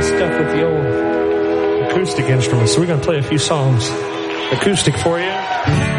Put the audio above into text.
stuck with the old acoustic instruments. So we're going to play a few songs acoustic for you.